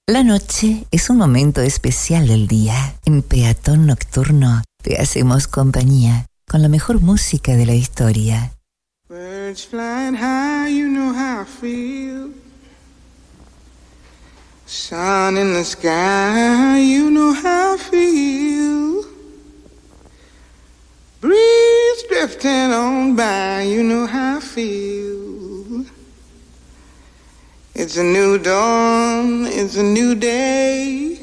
La noche es un momento especial del día. En Peatón Nocturno te hacemos compañía con la mejor música de la historia. Birds flying high, you know how I feel. Sun in the sky, you know how I feel. Breeze drifting on by, you know how I feel. It's a new dawn, it's a new day.